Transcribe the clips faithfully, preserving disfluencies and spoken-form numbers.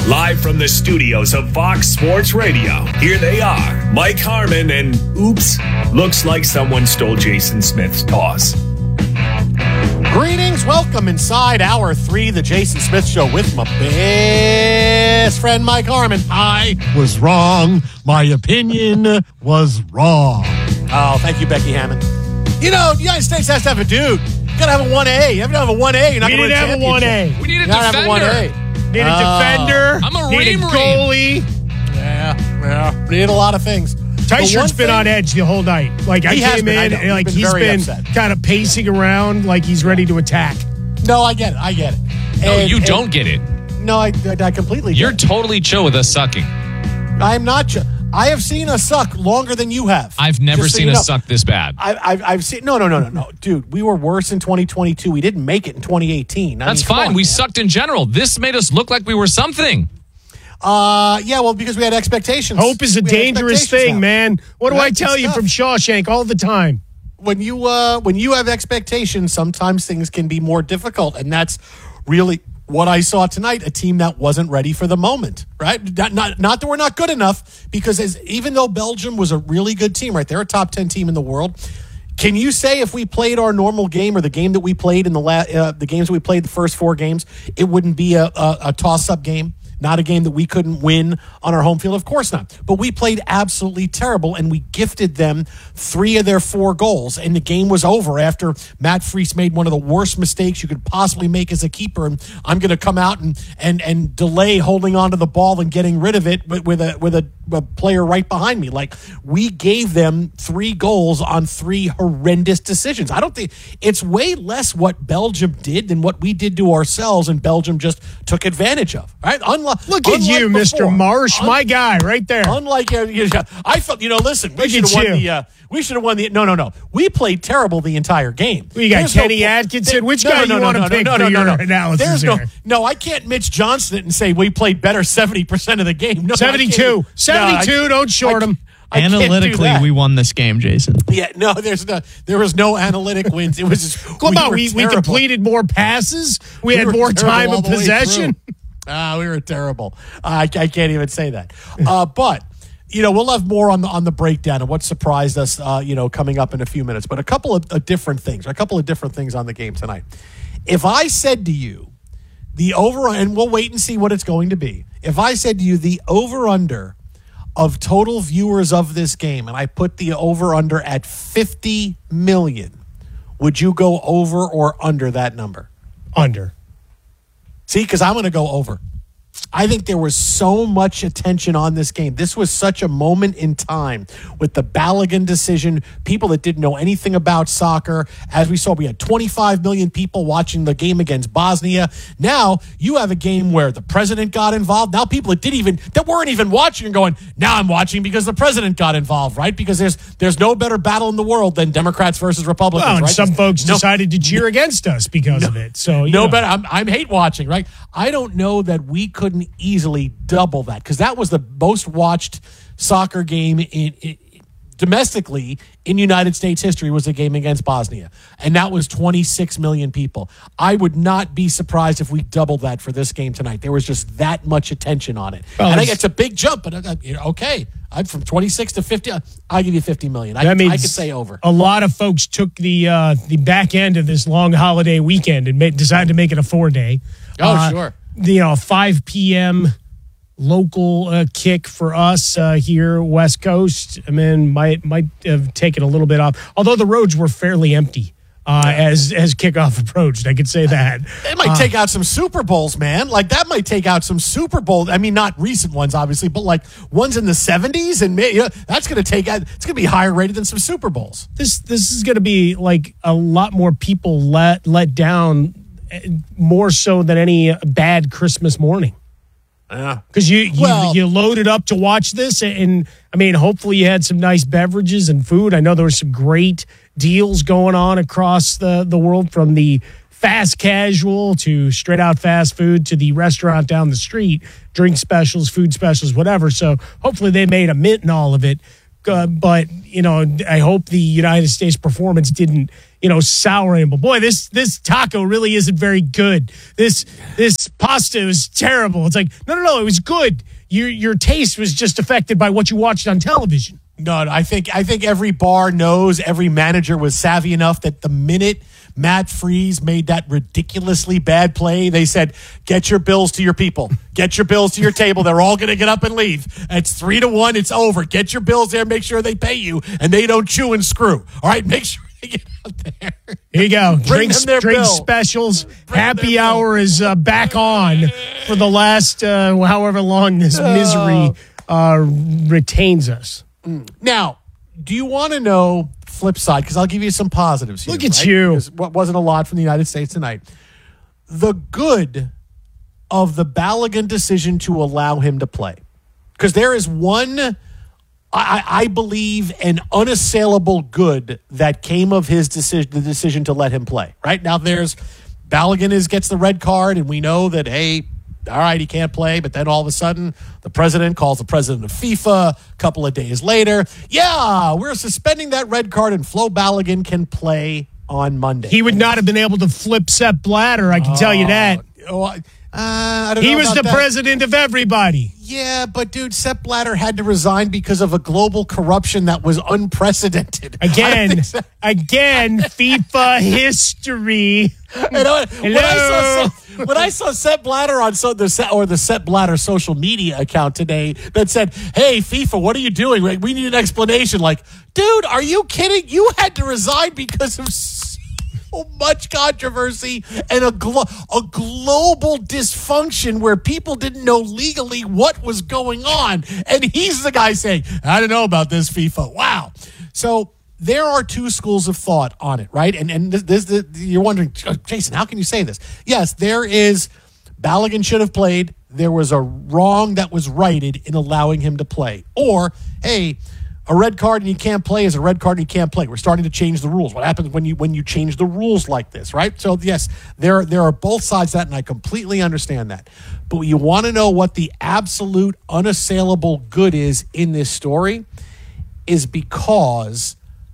Live from the studios of Fox Sports Radio, here they are, Mike Harmon and, oops, looks like someone stole Jason Smith's toss. Greetings, welcome inside hour three, the Jason Smith Show with my best friend Mike Harmon. I was wrong. My opinion was wrong. Oh, thank you, Becky Hammond. You know, the United States has to have a dude. You gotta have a one A. You have to have a one A. You're not we going need to to have a one A. We need a you gotta defender. Have a one A. Need a Oh. defender. I'm a need ream a ream. goalie. Yeah, yeah. We need a lot of things. Tyshert's been thing, on edge the whole night. Like I He has came been, I in know. and like He's he's been very been upset. kind of pacing around like he's ready to attack. No, I get it. I get it. No, And- you and- don't get it. No, I, I, I completely get You're it. totally chill with us sucking. I'm not. Ju- I have seen us suck longer than you have. I've never Just so seen you us know. suck this bad. I, I've, I've seen. No, no, no, no, no, dude. We were worse in twenty twenty-two. We didn't make it in twenty eighteen. I That's mean, come fine. on, we man. sucked in general. This made us look like we were something. Uh, yeah. Well, because we had expectations. Hope is a We had dangerous expectations thing, now. man. What do Right, I tell it's you tough. from Shawshank all the time? When you uh, when you have expectations, sometimes things can be more difficult, and that's really what I saw tonight. A team that wasn't ready for the moment. Right? Not not, not that we're not good enough, because as, even though Belgium was a really good team, right? They're a top ten team in the world. Can you say if we played our normal game or the game that we played in the la- uh, the games that we played the first four games, it wouldn't be a, a, a toss-up game? Not a game that we couldn't win on our home field? Of course not. But we played absolutely terrible, and we gifted them three of their four goals, and the game was over after Matt Freese made one of the worst mistakes you could possibly make as a keeper, and I'm going to come out and, and and delay holding onto the ball and getting rid of it with, with, a, with a, a player right behind me. Like, we gave them three goals on three horrendous decisions. I don't think it's way less what Belgium did than what we did to ourselves, and Belgium just took advantage of. Right? Unlike, Look at you, Mister before. Marsh, Un- my guy, right there. Unlike, uh, you know, I felt, you know, listen, we Look should at have won you. the, uh, we should have won the, no, no, no. We played terrible the entire game. We got There's Kenny no, Atkinson. Which no, guy no, you no, want to no, pick no, for no, no, your no. analysis There's no, here? no, I can't Mitch Johnson it and say we played better seventy percent of the game. No, I seventy-two. can't. seventy-two, No, I- don't short I- him. I can't do Analytically, that. we won this game, Jason. Yeah, no, there's no, there was no analytic wins. It was just, Come on, were we, we terrible. completed more passes. We, We had were more terrible time all of the way possession. through. Ah, we were terrible. I, I can't even say that. Uh, but you know, we'll have more on the on the breakdown of what surprised us. Uh, you know, coming up in a few minutes. But a couple of uh, different things. A couple of different things on the game tonight. If I said to you, the over, and we'll wait and see what it's going to be. If I said to you, the over under of total viewers of this game, and I put the over under at fifty million, would you go over or under that number? Under. See, because I'm going to go over. I think there was so much attention on this game. This was such a moment in time with the Balogun decision. People that didn't know anything about soccer. As we saw, we had twenty-five million people watching the game against Bosnia. Now you have a game where the president got involved. Now people that didn't even that weren't even watching are going, now I'm watching because the president got involved, right? Because there's there's no better battle in the world than Democrats versus Republicans. Well, and right? some There's folks no- decided to cheer against us because of it. So you no know. better. I'm, I'm hate watching, right? I don't know that we couldn't easily double that, because that was the most watched soccer game in, in domestically in United States history, was a game against Bosnia, and that was twenty-six million people. I would not be surprised if we doubled that for this game tonight. There was just that much attention on it, Well, and I it's- think it's a big jump. But uh, you know, okay, I'm from twenty-six to fifty. I'll give you fifty million. I, That means I could say over. A lot of folks took the uh, the back end of this long holiday weekend and made, decided to make it a four day. Oh, Uh, sure. You know, five p.m. local uh, kick for us uh, here, West Coast. I mean, might might have taken a little bit off, although the roads were fairly empty uh, as as kickoff approached. I could say that. It might take out some Super Bowls, man. Like, that might take out some Super Bowl. I mean, not recent ones, obviously, but like ones in the seventies, and you know, that's going to take out. It's going to be higher rated than some Super Bowls. This this is going to be like a lot more people let let down, uh, more so than any bad Christmas morning. Yeah. Because you you, Well- you loaded up to watch this, and I mean, hopefully you had some nice beverages and food. I know there were some great deals going on across the, the world, from the fast casual to straight out fast food to the restaurant down the street, drink specials, food specials, whatever. So hopefully they made a mint in all of it. uh, but you know, I hope the United States performance didn't, you know, sour him. But boy, this this taco really isn't very good. This this pasta is terrible. It's like, no, no, no, it was good. Your your taste was just affected by what you watched on television. No, no, I think I think every bar knows, every manager was savvy enough that the minute Matt Freese made that ridiculously bad play, they said, get your bills to your people. Get your bills to your table. They're all going to get up and leave. It's three to one. It's over. Get your bills there. Make sure they pay you and they don't chew and screw. All right, make sure they get out there. Here you go. Bring Drinks, them their drink bill. specials. Bring Happy them hour bill. is uh, back on for the last uh, however long this misery uh, retains us. Now, do you want to know flip side? Because I'll give you some positives here. Look at right? you. Because what wasn't a lot from the United States tonight. The good of the Balogun decision to allow him to play. Because there is one, I, I believe, an unassailable good that came of his decision, the decision to let him play. Right now, there's Balogun is gets the red card, and we know that, hey, all right, he can't play, but then all of a sudden, the president calls the president of FIFA a couple of days later. Yeah, we're suspending that red card, and Flo Balogun can play on Monday. He would not have been able to flip Sepp Blatter, I can tell you that. Oh, uh, I don't He know was about the that. president of everybody. Yeah, but dude, Sepp Blatter had to resign because of a global corruption that was unprecedented. I don't Again, think so. again, FIFA history. You know, when, I saw Sepp, when I saw Sepp Blatter on so the Se- or the Sepp Blatter social media account today that said, "Hey FIFA, what are you doing? Like, we need an explanation." Like, dude, are you kidding? You had to resign because of so much controversy and a glo- a global dysfunction where people didn't know legally what was going on, and he's the guy saying, "I don't know about this FIFA." Wow, so. There are two schools of thought on it, right? And and this, this, this you're wondering, Jason, how can you say this? Yes, there is Balogun should have played. There was a wrong that was righted in allowing him to play. Or, hey, a red card and you can't play is a red card and you can't play. We're starting to change the rules. What happens when you when you change the rules like this, right? So yes, there there are both sides of that, and I completely understand that. But you want to know what the absolute unassailable good is in this story is because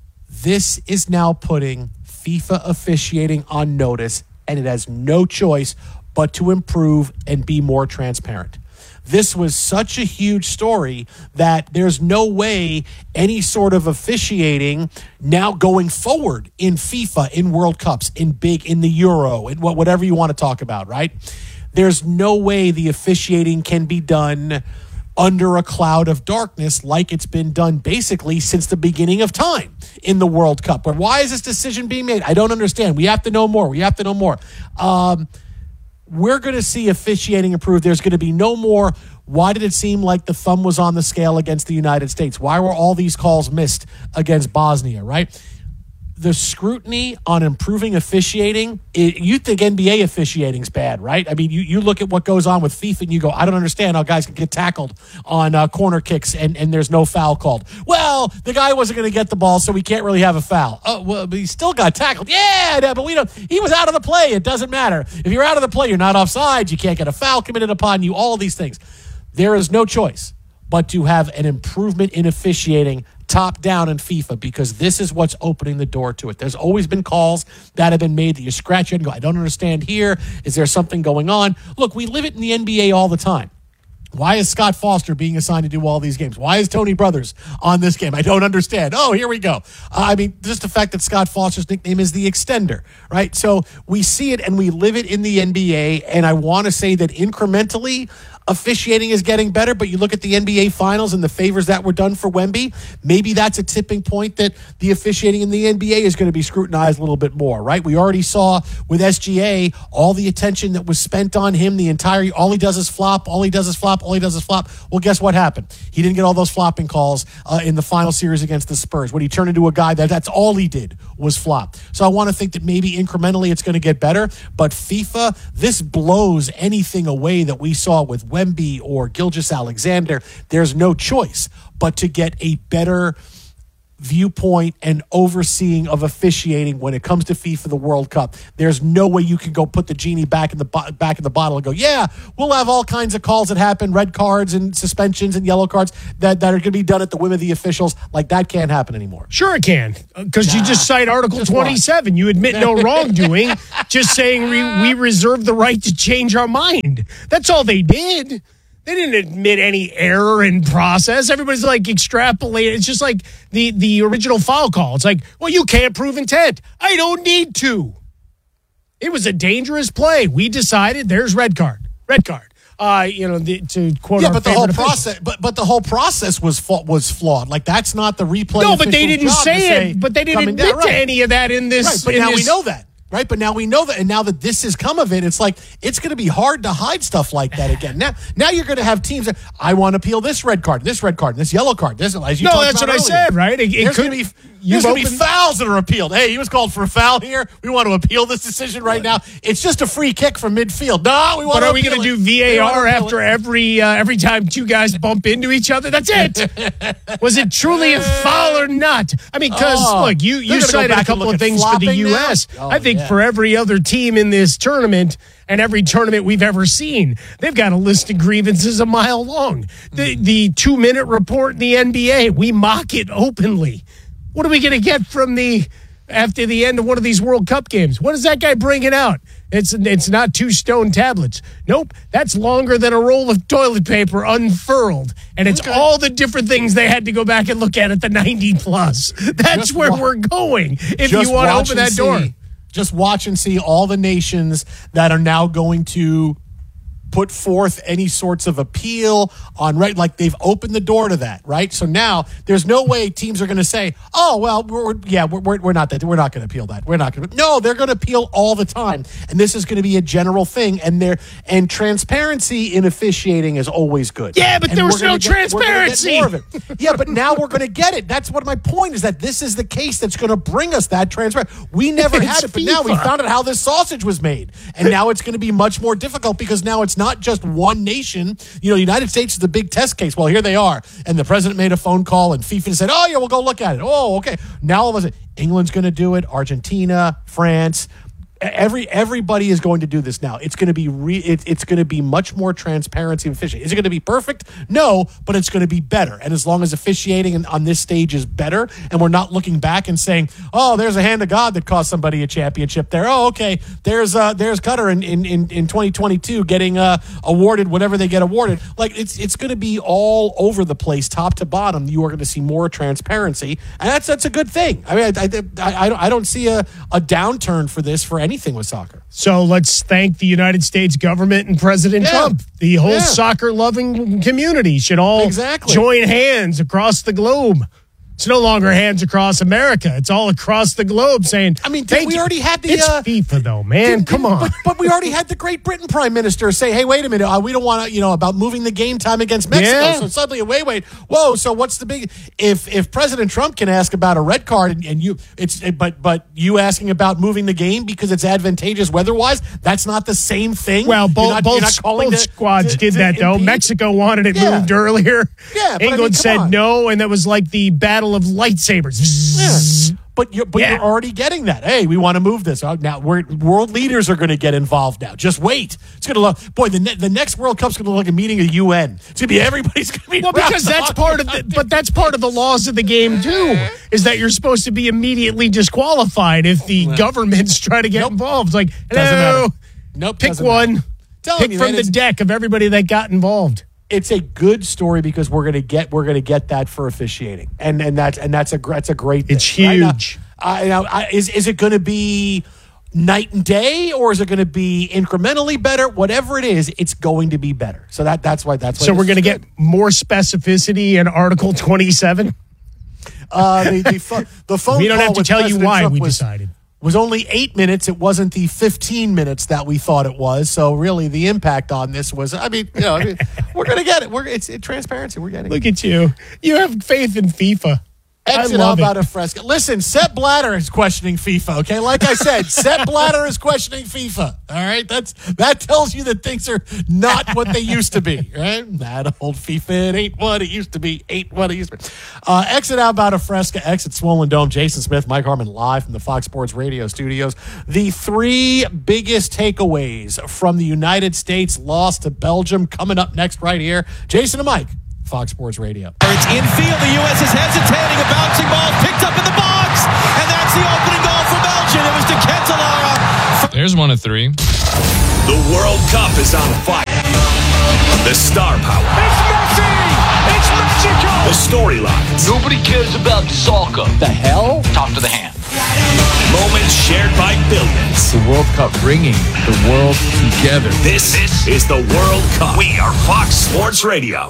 this is now putting FIFA officiating on notice, and it has no choice but to improve and be more transparent. This was such a huge story that there's no way any sort of officiating now going forward in FIFA, in World Cups, in big, in the Euro, in whatever you want to talk about, right? There's no way the officiating can be done under a cloud of darkness like it's been done basically since the beginning of time in the World Cup. But why is this decision being made? I don't understand. We have to know more. We have to know more. Um, we're going to see officiating improve. There's going to be no more, why did it seem like the thumb was on the scale against the United States? Why were all these calls missed against Bosnia, right? The scrutiny on improving officiating, it, you think N B A officiating's bad, right? I mean, you, you look at what goes on with FIFA and you go, I don't understand how guys can get tackled on uh, corner kicks and, and there's no foul called. Well, the guy wasn't going to get the ball, so we can't really have a foul. Oh, well, but he still got tackled. Yeah, but we don't. He was out of the play. It doesn't matter. If you're out of the play, you're not offside. You can't get a foul committed upon you. All these things. There is no choice but to have an improvement in officiating top down in FIFA, because this is what's opening the door to it. There's always been calls that have been made that you scratch your head and go, I don't understand here. Is there something going on? Look, we live it in the N B A all the time. Why is Scott Foster being assigned to do all these games? Why is Tony Brothers on this game? I don't understand. Oh, here we go. Uh, I mean, just the fact that Scott Foster's nickname is the Extender, right? So we see it and we live it in the N B A, and I want to say that incrementally, officiating is getting better, but you look at the N B A Finals and the favors that were done for Wemby, maybe that's a tipping point that the officiating in the N B A is going to be scrutinized a little bit more, right? We already saw with S G A all the attention that was spent on him the entire, all he does is flop, all he does is flop, all he does is flop. Well, guess what happened? He didn't get all those flopping calls uh, in the final series against the Spurs. When he turned into a guy that that's all he did was flop. So I want to think that maybe incrementally it's going to get better, but FIFA, this blows anything away that we saw with Wemby or Gilgeous Alexander. There's no choice but to get a better viewpoint and overseeing of officiating when it comes to FIFA the World Cup. There's no way you can go put the genie back in the bo- back in the bottle and go, yeah, we'll have all kinds of calls that happen, red cards and suspensions and yellow cards that, that are going to be done at the whim of the officials. Like, that can't happen anymore. Sure it can, because nah, you just cite Article just twenty-seven. Watch. You admit no wrongdoing, just saying we, we reserve the right to change our mind. That's all they did. They didn't admit any error in process. Everybody's like extrapolating. It's just like the, the original foul call. It's like, well, you can't prove intent. I don't need to. It was a dangerous play. We decided there's red card. Red card. Uh, you know, the, to quote. Yeah, our but the whole official. process, but but the whole process was fa- was flawed. Like, that's not the replay. No, but they didn't say, say it. Say, But they didn't admit down, right. to any of that in this. Right, but in now this, we know that. Right, but now we know that, and now that this has come of it, it's like it's going to be hard to hide stuff like that again. Now, now you're going to have teams that I want to appeal this red card, this red card, this yellow card. This, as you no, talked that's about what earlier. I said. Right? It, it there's could going to be there's going to be fouls that are appealed. Hey, he was called for a foul here. We want to appeal this decision right now. It's just a free kick from midfield. No, we want. But to are we going to do V A R after it. every uh, every time two guys bump into each other? That's it. Was it truly a foul or not? I mean, because oh, look, you you cited go a couple of things for the U S. Oh, I think yeah. for every other team in this tournament and every tournament we've ever seen, they've got a list of grievances a mile long. The the two minute report in the N B A, we mock it openly. What are we going to get from the after the end of one of these World Cup games? What is that guy bringing out? It's it's not two stone tablets. Nope, that's longer than a roll of toilet paper unfurled, and it's okay. all the different things they had to go back and look at at the ninety plus. That's Just where wa- we're going. If Just you want to watch open and that door. see- Just watch and see all the nations that are now going to put forth any sorts of appeal on, right? Like, they've opened the door to that, right? So now there's no way teams are going to say, oh, well, we're, we're, yeah, we're, we're, we're not that. We're not going to appeal that. We're not going to. No, they're going to appeal all the time. And this is going to be a general thing. And there and transparency in officiating is always good. Yeah, but and there was we're no gonna get, we're gonna get transparency. more of it. Yeah, but now we're going to get it. That's what my point is, that this is the case that's going to bring us that transparency. We never It's had it, but now we FIFA. found out how this sausage was made. And now it's going to be much more difficult because now it's not just one nation. You know, the United States is the big test case. Well, here they are. And the president made a phone call and FIFA said, oh, yeah, we'll go look at it. Oh, okay. Now all of a sudden, England's going to do it. Argentina, France. Every everybody is going to do this now. It's going to be re, it, it's going to be much more transparency and efficient. Is it going to be perfect? No, but it's going to be better. And as long as officiating on this stage is better, and we're not looking back and saying, "Oh, there's a hand of God that cost somebody a championship there." Oh, okay. There's uh, there's Qatar in in, in, in twenty twenty-two getting uh, awarded whatever they get awarded. Like, it's it's going to be all over the place, top to bottom. You are going to see more transparency, and that's that's a good thing. I mean, I I, I, don't, I don't see a, a downturn for this for anything with soccer. So let's thank the United States government and President Yeah. Trump. The whole Yeah. soccer-loving community should all Exactly. join hands across the globe. It's no longer hands across America. It's all across the globe saying, I mean, thank we you. already had the It's uh, FIFA, though, man. Didn't- Come didn't- on. But, but we already had the Great Britain Prime Minister say, hey, wait a minute, uh, we don't want to, you know, about moving the game time against Mexico. Yeah. So suddenly, wait, wait, whoa, so what's the big, if if President Trump can ask about a red card and, and you, it's, but but you asking about moving the game because it's advantageous weather-wise, that's not the same thing? Well, You're both not- both, you're not calling both to- squads to- did to that, though. impede? Mexico wanted it Yeah. moved earlier. Yeah, but I mean, England come said on. no, and that was like the battle of lightsabers. Yeah. But you're but Yeah. you're already getting that. Hey, we want to move this. Oh, now we're, world leaders are going to get involved now. Just wait. It's going to look, boy, the ne- the next World Cup's going to look like a meeting of the U N. It's going to be everybody's going to be Well, because that's wrapped part of up. the, but that's part of the laws of the game too, is that you're supposed to be immediately disqualified if the governments try to get Nope. involved. It's like, Doesn't hello, matter. Nope. pick doesn't one, matter. Telling pick you, from man, the it's- deck of everybody that got involved. It's a good story because we're going to get we're going to get that for officiating, and and that's and that's a gr- that's a great thing. It's Right now, huge. I, now, I, is is it going to be night and day, or is it going to be incrementally better? Whatever it is, it's going to be better. So that that's why that's why So this we're going to is get more specificity in Article twenty-seven. Uh, the, the, pho- the phone We don't call have to with tell you President why Trump we was, decided. was only eight minutes. It wasn't the fifteen minutes that we thought it was. So really, the impact on this was. I mean, you know, I mean, we're gonna get it. We're it's it, transparency. We're getting. Look at you. You have faith in FIFA. Exit love out it. of Fresca. Listen, Sepp Blatter is questioning FIFA. Okay, like I said, Sepp Blatter is questioning FIFA. All right, that's that tells you that things are not what they used to be. Right? That old FIFA, it ain't what it used to be. Ain't what it used to be. Uh, exit out of Fresca. Exit Swollen Dome. Jason Smith, Mike Harmon, live from the Fox Sports Radio studios. The three biggest takeaways from the United States loss to Belgium coming up next right here. Jason and Mike. Fox Sports Radio. It's infield. The U S is hesitating. A bouncing ball picked up in the box. And that's the opening goal for Belgium. It was De Ketelaere. There's one of three. The World Cup is on fire. The star power. It's Messi! It's Mexico! The storylines. Nobody cares about soccer. The hell? Talk to the hand. Moments shared by billions. The World Cup bringing the world together. This, this is the World Cup. We are Fox Sports Radio.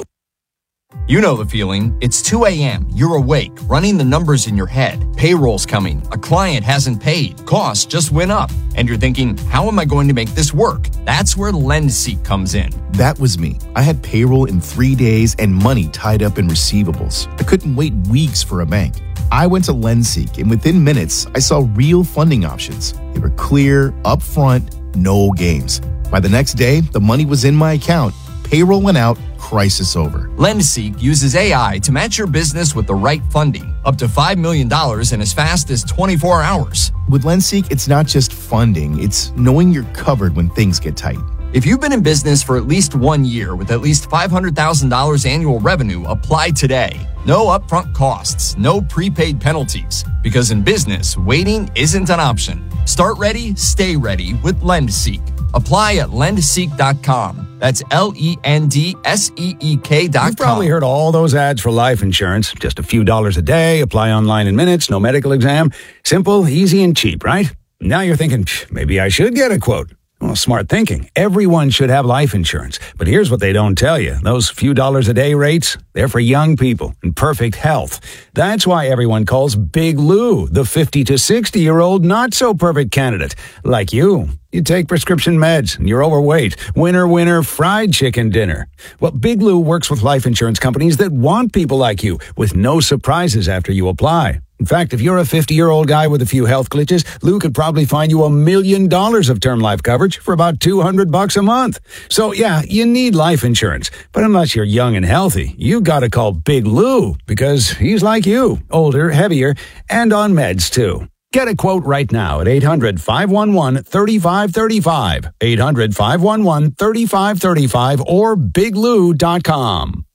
You know the feeling. It's two a.m. You're awake, running the numbers in your head. Payroll's coming. A client hasn't paid. Costs just went up. And you're thinking, how am I going to make this work? That's where LendSeek comes in. That was me. I had payroll in three days and money tied up in receivables. I couldn't wait weeks for a bank. I went to LendSeek, and within minutes, I saw real funding options. They were clear, upfront, no games. By the next day, the money was in my account. Payroll went out, crisis over. LendSeek uses A I to match your business with the right funding, up to five million dollars in as fast as twenty-four hours. With LendSeek, it's not just funding, it's knowing you're covered when things get tight. If you've been in business for at least one year with at least five hundred thousand dollars annual revenue, apply today. No upfront costs, no prepaid penalties. Because in business, waiting isn't an option. Start ready, stay ready with LendSeek. Apply at lend seek dot com. That's L E N D S E E K dot com. You've probably heard all those ads for life insurance. Just a few dollars a day, apply online in minutes, no medical exam. Simple, easy, and cheap, right? Now you're thinking, maybe I should get a quote. Well, smart thinking. Everyone should have life insurance. But here's what they don't tell you. Those few dollars a day rates, they're for young people in perfect health. That's why everyone calls Big Lou the fifty to sixty-year-old not-so-perfect candidate. Like you. You take prescription meds and you're overweight. Winner, winner, fried chicken dinner. Well, Big Lou works with life insurance companies that want people like you with no surprises after you apply. In fact, if you're a fifty-year-old guy with a few health glitches, Lou could probably find you a million dollars of term life coverage for about two hundred bucks a month. So yeah, you need life insurance. But unless you're young and healthy, you gotta call Big Lou because he's like you, older, heavier, and on meds too. Get a quote right now at eight hundred, five one one, three five three five, eight hundred, five one one, three five three five, or big lou dot com.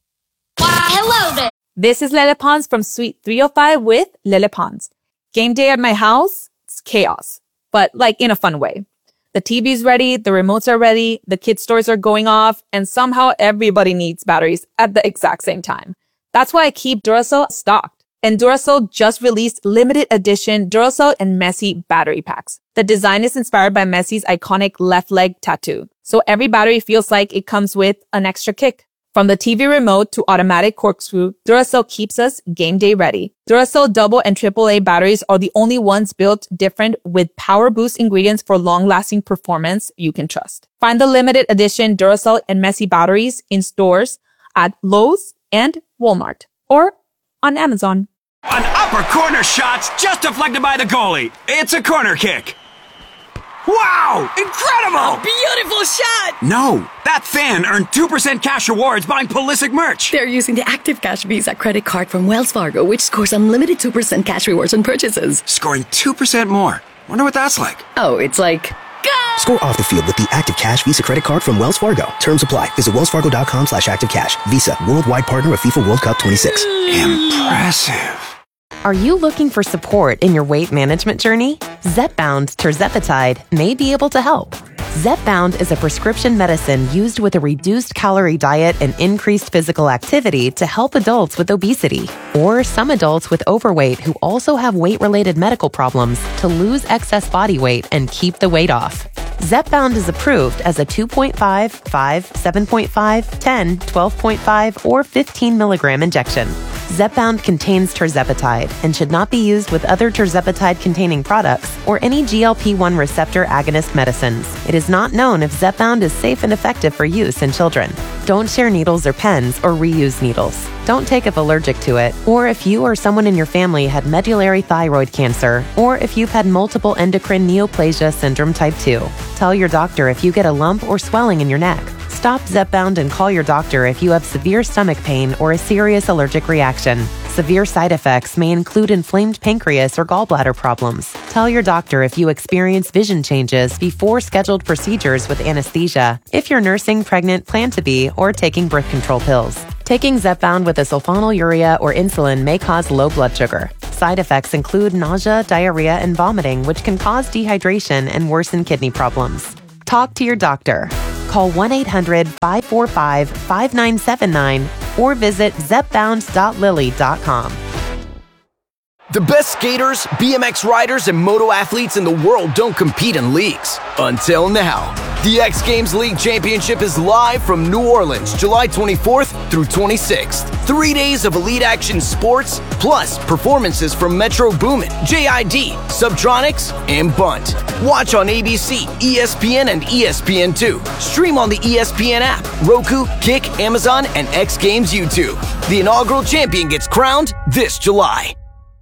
Hello there. This is Lele Pons from Suite three oh five with Lele Pons. Game day at my house, it's chaos, but like in a fun way. The T V's ready, the remotes are ready, the kids' stores are going off, and somehow everybody needs batteries at the exact same time. That's why I keep Duracell stocked. And Duracell just released limited edition Duracell and Messi battery packs. The design is inspired by Messi's iconic left leg tattoo. So every battery feels like it comes with an extra kick. From the T V remote to automatic corkscrew, Duracell keeps us game day ready. Duracell double and triple A batteries are the only ones built different with power boost ingredients for long-lasting performance you can trust. Find the limited edition Duracell and Messi batteries in stores at Lowe's and Walmart or on Amazon. An upper corner shot's just deflected by the goalie. It's a corner kick. Wow! Incredible! Beautiful shot! No, that fan earned two percent cash rewards buying Pulisic merch. They're using the Active Cash Visa credit card from Wells Fargo, which scores unlimited two percent cash rewards on purchases. Scoring two percent more. Wonder what that's like. Oh, it's like... Go! Score off the field with the Active Cash Visa credit card from Wells Fargo. Terms apply. Visit wellsfargo.com slash active cash. Visa, worldwide partner of FIFA World Cup twenty-six. Impressive. Are you looking for support in your weight management journey? Zepbound tirzepatide may be able to help. Zepbound is a prescription medicine used with a reduced calorie diet and increased physical activity to help adults with obesity or some adults with overweight who also have weight-related medical problems to lose excess body weight and keep the weight off. Zepbound is approved as a two point five, five, seven point five, ten, twelve point five, or fifteen milligram injection. Zepbound contains tirzepatide and should not be used with other tirzepatide-containing products or any G L P one receptor agonist medicines. It is not known if Zepbound is safe and effective for use in children. Don't share needles or pens or reuse needles. Don't take if allergic to it, or if you or someone in your family had medullary thyroid cancer, or if you've had multiple endocrine neoplasia syndrome type two. Tell your doctor if you get a lump or swelling in your neck. Stop Zepbound and call your doctor if you have severe stomach pain or a serious allergic reaction. Severe side effects may include inflamed pancreas or gallbladder problems. Tell your doctor if you experience vision changes before scheduled procedures with anesthesia, if you're nursing, pregnant, plan to be, or taking birth control pills. Taking Zepbound with a sulfonylurea or insulin may cause low blood sugar. Side effects include nausea, diarrhea, and vomiting, which can cause dehydration and worsen kidney problems. Talk to your doctor. Call one eight hundred five four five five nine seven nine or visit zepbound dot lilly dot com. The best skaters, B M X riders, and moto athletes in the world don't compete in leagues. Until now. The X Games League Championship is live from New Orleans, July twenty-fourth through twenty-sixth. Three days of elite action sports, plus performances from Metro Boomin, J I D, Subtronics, and Bunt. Watch on A B C, E S P N, and E S P N two. Stream on the E S P N app, Roku, Kick, Amazon, and X Games YouTube. The inaugural champion gets crowned this July.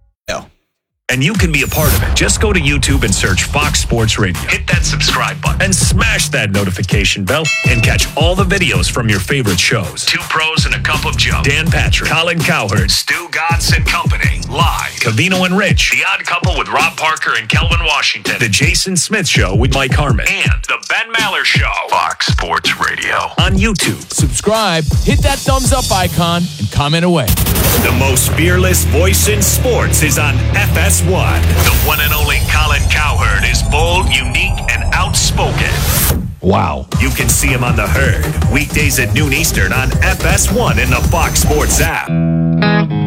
And you can be a part of it. Just go to YouTube and search Fox Sports Radio. Hit that subscribe button and smash that notification bell and catch all the videos from your favorite shows. Two Pros and a Cup of Joe. Dan Patrick, Colin Cowherd, Stu Gotts and Company. Live. Covino and Rich. The Odd Couple with Rob Parker and Kelvin Washington. The Jason Smith Show with Mike Harmon. And The Ben Maller Show. Fox Sports Radio. On YouTube. Subscribe, hit that thumbs up icon, and comment away. The most fearless voice in sports is on F S one. The one and only Colin Cowherd is bold, unique, and outspoken. Wow. You can see him on The Herd, weekdays at noon Eastern on F S one in the Fox Sports app.